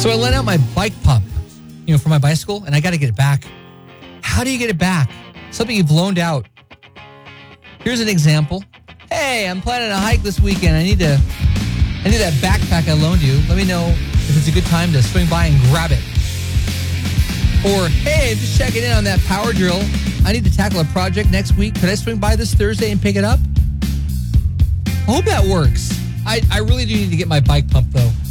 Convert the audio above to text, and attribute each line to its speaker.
Speaker 1: So I lent out my bike pump, for my bicycle, and I got to get it back. How do you get it back? Something you've loaned out. Here's an example. Hey, I'm planning a hike this weekend. I need that backpack I loaned you. Let me know if it's a good time to swing by and grab it. Or, hey, I'm just checking in on that power drill. I need to tackle a project next week. Could I swing by this Thursday and pick it up? I hope that works. I really do need to get my bike pump, though.